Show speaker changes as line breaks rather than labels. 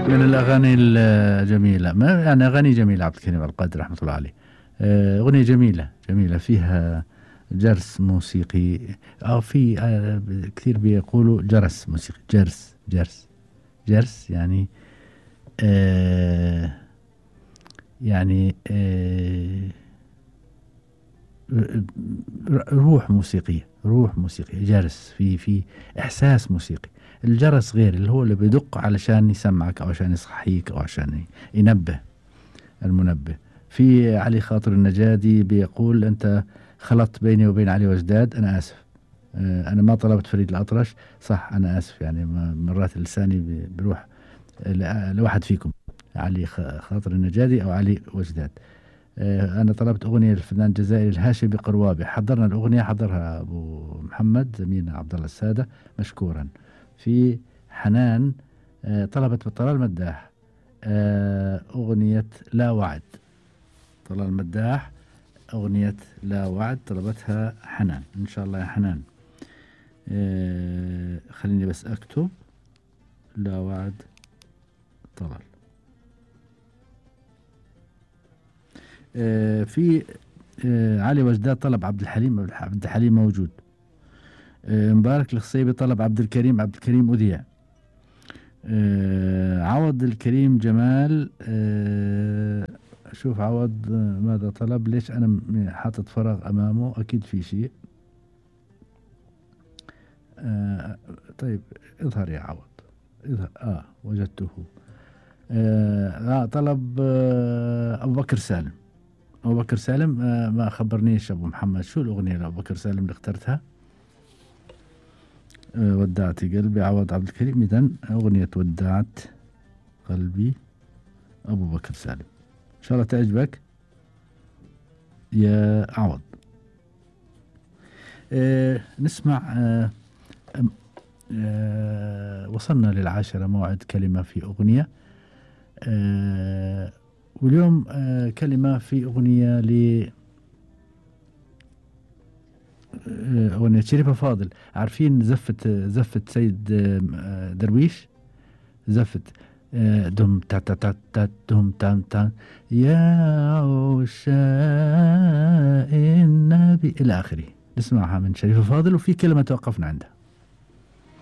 من الأغاني الجميلة، ما يعني أغاني جميلة عبد الكريم عبد القادر رحمة الله عليه. أغنية جميلة جميلة فيها جرس موسيقي، أو في كثير بيقولوا جرس موسيقي، جرس يعني آه يعني روح موسيقية، جرس في إحساس موسيقي. الجرس غير اللي هو اللي بيدق علشان يسمعك أو عشان يصحيك أو عشان ينبه، المنبه. في علي خاطر النجادي بيقول: أنت خلطت بيني وبين علي وجداد، أنا آسف. أنا ما طلبت فريد الأطرش، صح أنا آسف، يعني مرات لساني بروح لواحد فيكم، علي خاطر النجادي أو علي وجداد. أنا طلبت أغنية للفنان الجزائري الهاشمي قروابي، حضرنا الأغنية، حضرها أبو محمد زميلنا عبد الله السادة مشكورا. في حنان طلبت طلال مداح أغنية لا وعد. طلال مداح أغنية لا وعد طلبتها حنان، إن شاء الله يا حنان. خليني بس أكتب لا وعد طلال. في علي وجداد طلب عبد الحليم موجود. مبارك الخصيبي طلب عبد الكريم أذيع. عوض الكريم جمال شوف عوض ماذا طلب، ليش أنا حاطط فراغ أمامه، أكيد في شيء. طيب اظهر يا عوض، اظهر. وجدته. طلب أبو بكر سالم. أبو بكر سالم ما خبرنيش أبو محمد شو الأغنية لأبو بكر سالم اللي اخترتها. ودعت قلبي عوض عبد الكريم. إذن أغنية ودعت قلبي أبو بكر سالم، إن شاء الله تعجبك يا عوض. نسمع. وصلنا للعاشرة، موعد كلمة في أغنية. واليوم كلمة في أغنية أغنية شريفة فاضل. عارفين زفة سيد درويش، زفة دم تا تا تا تا دم تام تام يا عشاق النبي إلى آخره. نسمعها من شريفة فاضل، وفي كلمة توقفنا عندها.